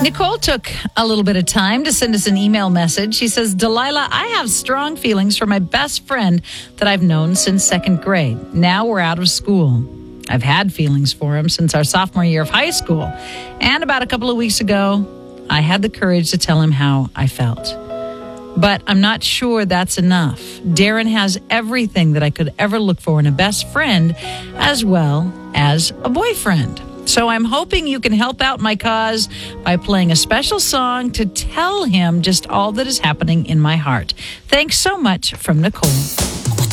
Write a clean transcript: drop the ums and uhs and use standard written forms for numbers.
Nicole took a little bit of time to send us an email message. She says, Delilah, I have strong feelings for my best friend that I've known since second grade. Now we're out of school. I've had feelings for him since our sophomore year of high school. And about a couple of weeks ago, I had the courage to tell him how I felt. But I'm not sure that's enough. Darren has everything that I could ever look for in a best friend as well as a boyfriend. So I'm hoping you can help out my cause by playing a special song to tell him just all that is happening in my heart. Thanks so much, from Nicole.